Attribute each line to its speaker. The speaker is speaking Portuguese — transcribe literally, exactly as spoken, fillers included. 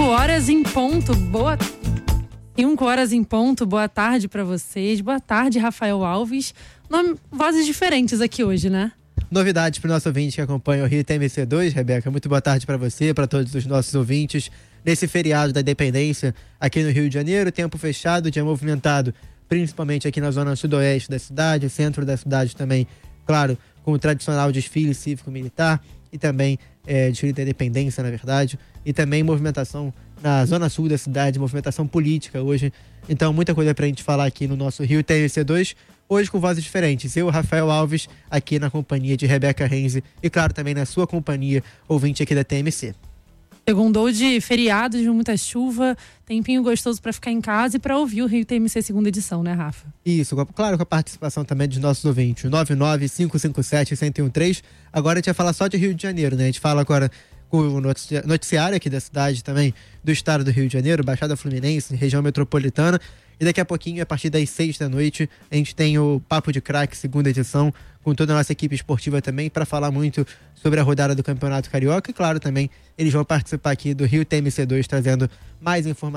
Speaker 1: horas em ponto, boa... cinco horas em ponto, boa tarde para vocês. Boa tarde, Rafael Alves. Nome... Vozes diferentes aqui hoje, né?
Speaker 2: Novidades para o nosso ouvinte que acompanha o Rio T M C dois, Rebeca. Muito boa tarde para você, para todos os nossos ouvintes. Nesse feriado da Independência aqui no Rio de Janeiro, tempo fechado, dia movimentado, principalmente aqui na zona sudoeste da cidade, centro da cidade também, claro, com o tradicional desfile cívico-militar e também é, desfile da Independência, na verdade, e também movimentação na zona sul da cidade, movimentação política hoje. Então, muita coisa pra gente falar aqui no nosso Rio T M C dois, hoje com vozes diferentes. Eu, Rafael Alves, aqui na companhia de Rebeca Renze e, claro, também na sua companhia, ouvinte aqui da T M C.
Speaker 1: Segundou de feriado, de muita chuva, tempinho gostoso para ficar em casa e para ouvir o Rio T M C segunda edição, né, Rafa?
Speaker 2: Isso, claro, com a participação também dos nossos ouvintes, nove nove cinco cinco sete um zero um três. Agora a gente vai falar só de Rio de Janeiro, né? A gente fala agora com o noticiário aqui da cidade também, do estado do Rio de Janeiro, Baixada Fluminense, região metropolitana. E daqui a pouquinho, a partir das seis da noite, a gente tem o Papo de Craque, segunda edição, com toda a nossa equipe esportiva também, para falar muito sobre a rodada do Campeonato Carioca. E claro, também eles vão participar aqui do Rio T M C dois, trazendo mais informações